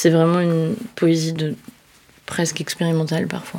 c'est vraiment une poésie presque expérimentale parfois.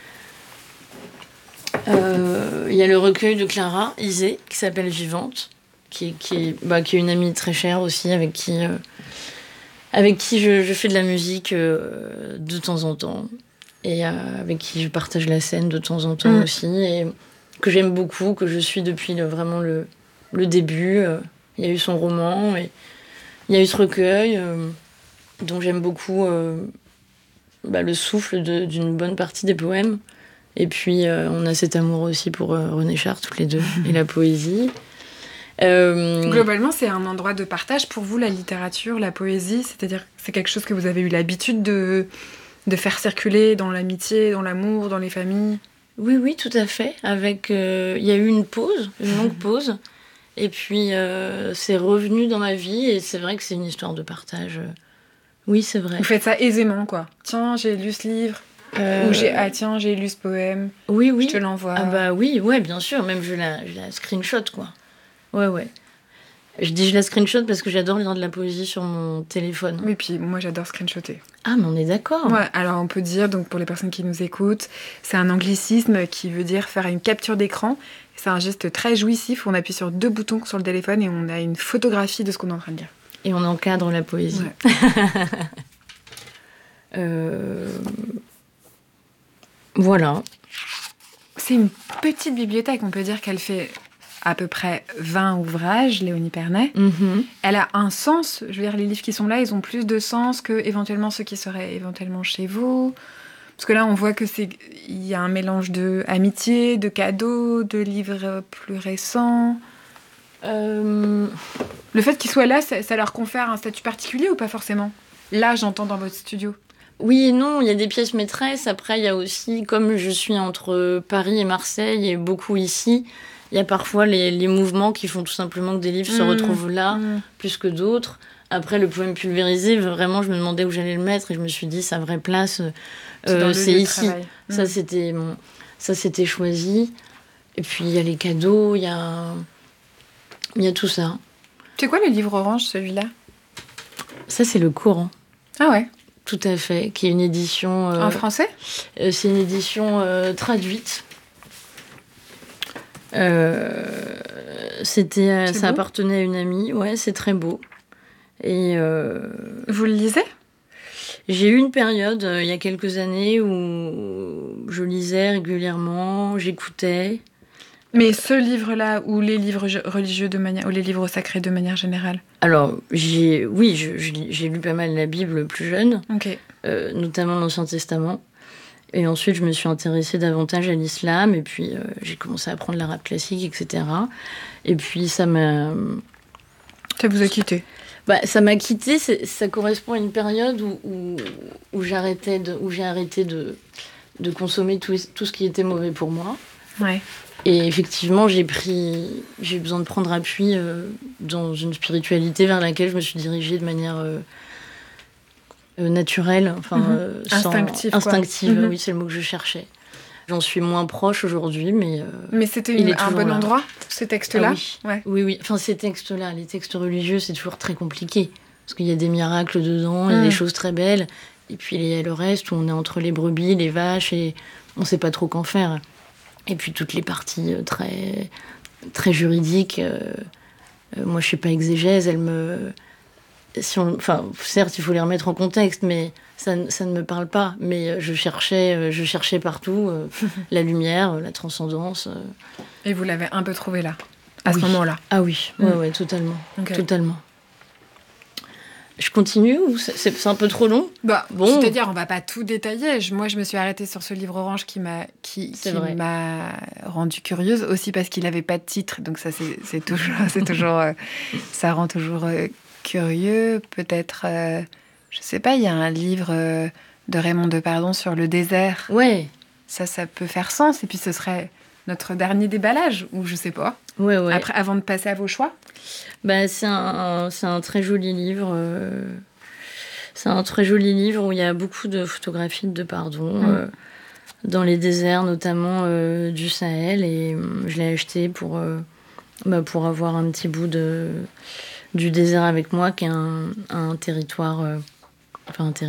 Il y a le recueil de Clara Isé qui s'appelle Vivante, qui est une amie très chère aussi, avec qui je fais de la musique de temps en temps, et avec qui je partage la scène de temps en temps aussi, et que j'aime beaucoup, que je suis depuis vraiment le début. Il y a eu son roman, et il y a eu ce recueil dont j'aime beaucoup le souffle d'une bonne partie des poèmes. Et puis on a cet amour aussi pour René Char, toutes les deux, et la poésie. Globalement, c'est un endroit de partage pour vous, la littérature, la poésie, c'est-à-dire que c'est quelque chose que vous avez eu l'habitude de faire circuler dans l'amitié, dans l'amour, dans les familles? Oui, tout à fait. Il y a eu une longue pause, et puis c'est revenu dans ma vie, et c'est vrai que c'est une histoire de partage. Oui, c'est vrai. Vous faites ça aisément, quoi. Tiens, j'ai lu ce livre. Ou j'ai lu ce poème. Oui. Je te l'envoie. Ah bah oui, ouais, bien sûr. Même je la screenshot, quoi. Ouais. Je dis je la screenshot parce que j'adore lire de la poésie sur mon téléphone. Oui, puis moi j'adore screenshotter. Ah, mais on est d'accord. Ouais, alors on peut dire, donc pour les personnes qui nous écoutent, c'est un anglicisme qui veut dire faire une capture d'écran. C'est un geste très jouissif où on appuie sur 2 boutons sur le téléphone et on a une photographie de ce qu'on est en train de dire. Et on encadre la poésie. Ouais. Voilà. C'est une petite bibliothèque, on peut dire qu'elle fait à peu près 20 ouvrages, Léonie Pernet. Mm-hmm. Elle a un sens, je veux dire, les livres qui sont là, ils ont plus de sens que éventuellement ceux qui seraient éventuellement chez vous. Parce que là, on voit il y a un mélange de amitié, de cadeaux, de livres plus récents. Le fait qu'ils soient là, ça leur confère un statut particulier ou pas forcément? Là, j'entends dans votre studio. Oui et non, il y a des pièces maîtresses. Après, il y a aussi, comme je suis entre Paris et Marseille et beaucoup ici, il y a parfois les mouvements qui font tout simplement que des livres se retrouvent là, plus que d'autres. Après, le poème pulvérisé, vraiment, je me demandais où j'allais le mettre et je me suis dit, sa vraie place, c'est ici. Ça, c'était choisi. Et puis, il y a les cadeaux, il y a tout ça. C'est quoi le livre orange, celui-là? Ça, c'est le Coran. Ah ouais. Tout à fait, qui est une édition... en français? C'est une édition traduite. Ça appartenait à une amie. Ouais, c'est très beau. Et vous le lisez? J'ai eu une période, il y a quelques années, où je lisais régulièrement, j'écoutais. Mais ce livre-là, ou les livres religieux ou les livres sacrés de manière générale? Alors, j'ai lu pas mal la Bible plus jeune, notamment l'Ancien Testament. Et ensuite, je me suis intéressée davantage à l'islam, et puis j'ai commencé à apprendre l'arabe classique, etc. Et puis ça m'a... Ça vous a quitté? Ça m'a quitté, ça correspond à une période où j'ai arrêté de consommer tout ce qui était mauvais pour moi. Ouais. Et effectivement, j'ai eu besoin de prendre appui dans une spiritualité vers laquelle je me suis dirigée de manière naturelle, instinctive. Instinctive, oui, c'est le mot que je cherchais. J'en suis moins proche aujourd'hui, mais c'était un bon endroit, ces textes-là? Ah, oui. Enfin, ces textes-là, les textes religieux, c'est toujours très compliqué. Parce qu'il y a des miracles dedans, il y a des choses très belles. Et puis il y a le reste où on est entre les brebis, les vaches, et on ne sait pas trop qu'en faire. Et puis toutes les parties très, très juridiques. Moi, je ne suis pas exégèse, certes, il faut les remettre en contexte, mais ça ne me parle pas. Mais je cherchais partout la lumière, la transcendance. Et vous l'avez un peu trouvé là, à ce moment-là? Ah oui, ouais, totalement. Okay. Totalement. Je continue ou c'est un peu trop long? Bon. C'est-à-dire, on va pas tout détailler. Moi, je me suis arrêtée sur ce livre orange qui m'a rendue curieuse, aussi parce qu'il avait pas de titre. Donc ça, c'est toujours ça rend toujours curieux. Peut-être, je sais pas, il y a un livre de Raymond Depardon sur le désert. Ouais. Ça peut faire sens. Et puis, ce serait notre dernier déballage, ou je sais pas. Ouais. Après, avant de passer à vos choix? C'est un très joli livre. C'est un très joli livre où il y a beaucoup de photographies de Depardon, dans les déserts, notamment du Sahel. Et je l'ai acheté pour avoir un petit bout du désert avec moi, qui est un territoire...